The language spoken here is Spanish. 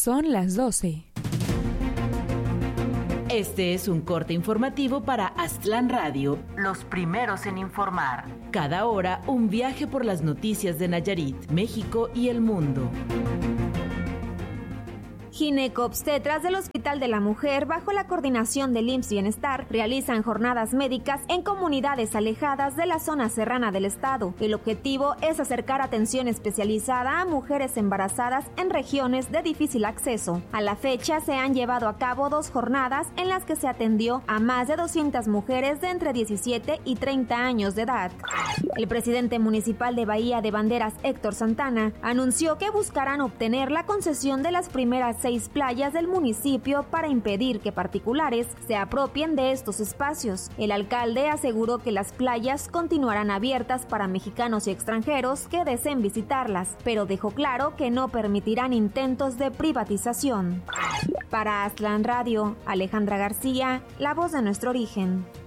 Son las 12. Este es un corte informativo para Aztlán Radio, los primeros en informar. Cada hora, un viaje por las noticias de Nayarit, México y el mundo. Ginecobstetras del Hospital de la Mujer, bajo la coordinación del IMSS Bienestar, realizan jornadas médicas en comunidades alejadas de la zona serrana del estado. El objetivo es acercar atención especializada a mujeres embarazadas en regiones de difícil acceso. A la fecha se han llevado a cabo 2 jornadas en las que se atendió a más de 200 mujeres de entre 17 y 30 años de edad. El presidente municipal de Bahía de Banderas, Héctor Santana, anunció que buscarán obtener la concesión de las primeras 6 playas del municipio para impedir que particulares se apropien de estos espacios. El alcalde aseguró que las playas continuarán abiertas para mexicanos y extranjeros que deseen visitarlas, pero dejó claro que no permitirán intentos de privatización. Para Aztlán Radio, Alejandra García, la voz de nuestro origen.